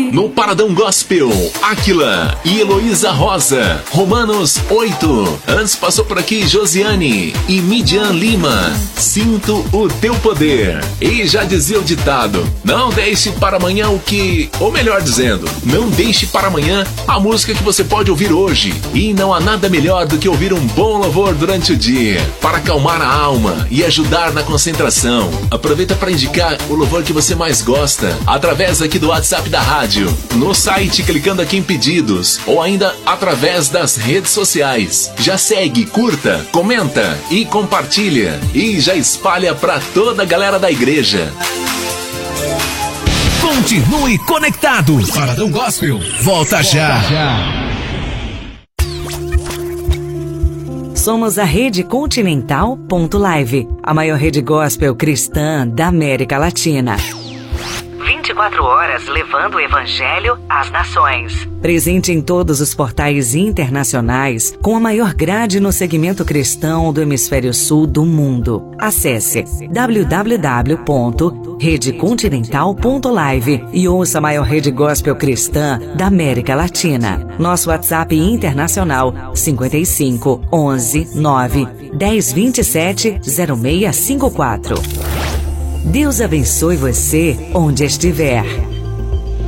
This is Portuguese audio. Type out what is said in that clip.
No Paradão Gospel, Áquila e Heloísa Rosa, Romanos 8. Antes passou por aqui Josiane e Midian Lima, Sinto o Teu Poder. E já dizia o ditado, não deixe para amanhã ou melhor dizendo, não deixe para amanhã a música que você pode ouvir hoje. E não há nada melhor do que ouvir um bom louvor durante o dia, para acalmar a alma e ajudar na concentração. Aproveita para indicar o louvor que você mais gosta, através aqui do WhatsApp da rádio, no site clicando aqui em pedidos, ou ainda através das redes sociais. Já segue, curta, comenta e compartilha, e já espalha para toda a galera da igreja. Continue conectado. Paradão Gospel volta já. Somos a Rede Continental.live, a maior rede gospel cristã da América Latina. 24 horas levando o Evangelho às nações. Presente em todos os portais internacionais, com a maior grade no segmento cristão do hemisfério sul do mundo. Acesse www.redecontinental.live e ouça a maior rede gospel cristã da América Latina. Nosso WhatsApp internacional 55 11 9 10 27 0654. Deus abençoe você onde estiver.